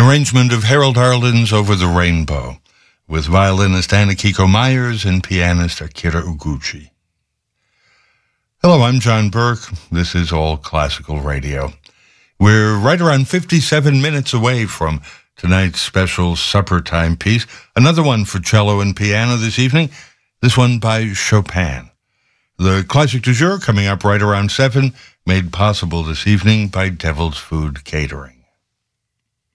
arrangement of Harold Arlen's Over the Rainbow, with violinist Anakiko Myers and pianist Akira Uguchi. Hello, I'm John Burke. This is All Classical Radio. We're right around 57 minutes away from tonight's special supper time piece, another one for cello and piano this evening, this one by Chopin. The classic du jour coming up right around 7, made possible this evening by Devil's Food Catering.